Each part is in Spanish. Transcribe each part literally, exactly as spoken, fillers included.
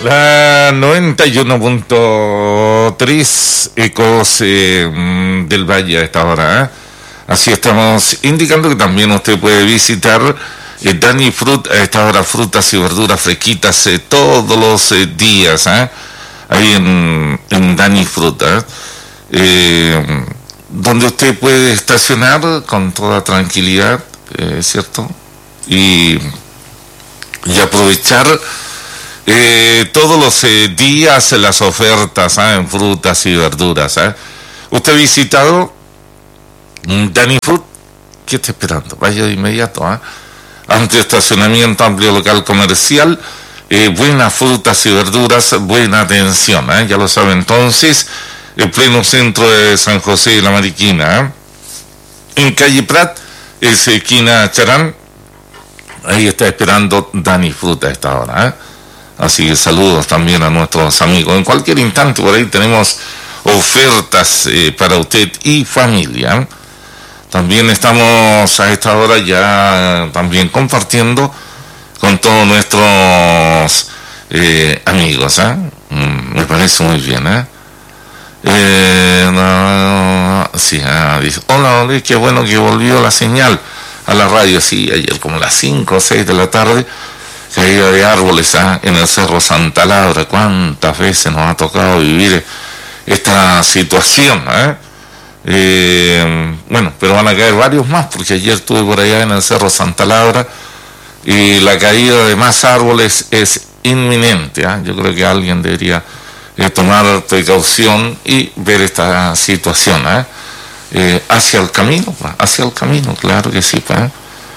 La noventa y uno punto tres Ecos eh, del Valle a esta hora. ¿eh? Así estamos indicando que también usted puede visitar eh, Dani Fruit a esta hora, frutas y verduras fresquitas eh, todos los eh, días. ¿eh? Ahí en, en Dani Fruit. ¿eh? Eh, donde usted puede estacionar con toda tranquilidad, eh, ¿cierto? Y, y aprovechar eh, todos los eh, días las ofertas ¿eh? en frutas y verduras. ¿eh? ¿Usted ha visitado Dani Fruit? ¿Qué está esperando? Vaya de inmediato. ¿eh? Amplio estacionamiento, amplio local comercial, eh, buenas frutas y verduras, buena atención. ¿eh? Ya lo sabe entonces. El pleno centro de San José de la Mariquina, ¿eh? En calle Prat, es esquina Charán, ahí está esperando Dani Fruit a esta hora, ¿eh? Así que saludos también a nuestros amigos. En cualquier instante por ahí tenemos ofertas eh, para usted y familia. ¿eh? También estamos a esta hora ya también compartiendo con todos nuestros eh, amigos. ¿eh? Mm, me parece muy bien, ¿eh? Eh, no, sí, ah, dice, hola, hola, qué bueno que volvió la señal a la radio. Sí, ayer como a las cinco o seis de la tarde, caída de árboles ¿ah? en el Cerro Santa Laura. Cuántas veces nos ha tocado vivir esta situación. ¿eh? Eh, bueno, pero van a caer varios más, porque ayer estuve por allá en el Cerro Santa Laura y la caída de más árboles es inminente. ¿eh? Yo creo que alguien debería Eh, tomar precaución y ver esta situación ¿eh? Eh, hacia el camino, hacia el camino, claro que sí. ¿eh?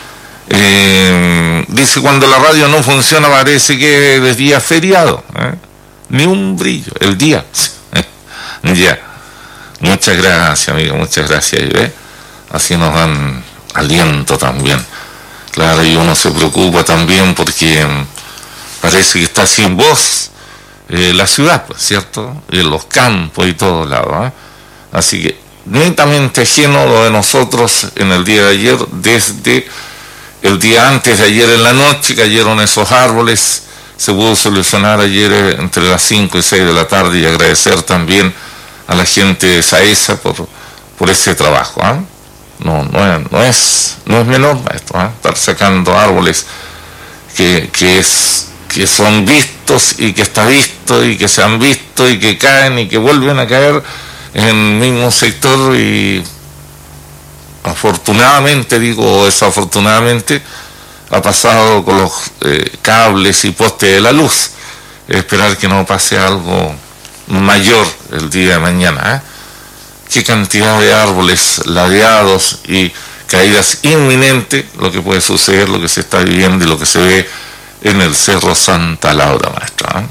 Eh, dice, cuando la radio no funciona parece que es día feriado, ¿eh? ni un brillo, el día. Ya, muchas gracias, amigo, muchas gracias. ¿eh? Así nos dan aliento también, claro, y uno se preocupa también porque parece que está sin voz. Eh, la ciudad, pues, ¿cierto? Eh, los campos y todos lados. ¿eh? Así que, netamente ajeno lo de nosotros en el día de ayer, desde el día antes de ayer en la noche, cayeron esos árboles, se pudo solucionar ayer eh, entre las cinco y seis de la tarde, y agradecer también a la gente de Saesa por, por ese trabajo. ¿eh? No, no, es, no, es, no es menor esto, ¿eh? estar sacando árboles que, que es que son vistos y que está visto y que se han visto y que caen y que vuelven a caer en el mismo sector, y afortunadamente, digo desafortunadamente, ha pasado con los eh, cables y postes de la luz. Esperar que no pase algo mayor el día de mañana. ¿eh? Qué cantidad de árboles ladeados y caídas inminentes, lo que puede suceder, lo que se está viviendo y lo que se ve en el Cerro Santa Laura, maestro. ¿eh?